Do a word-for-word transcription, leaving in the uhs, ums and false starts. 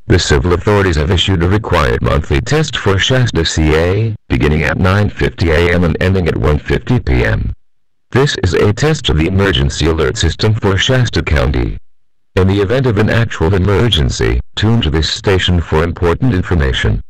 The civil authorities have issued a required monthly test for Shasta C A, beginning at nine fifty a m and ending at one fifty p m This is a test of the emergency alert system for Shasta County. In the event of an actual emergency, tune to this station for important information.